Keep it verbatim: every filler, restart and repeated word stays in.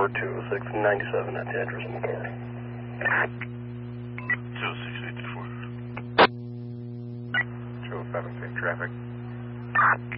code two oh six ninety-seven at the address on the card. two oh six eighty-four. two oh seven, same traffic.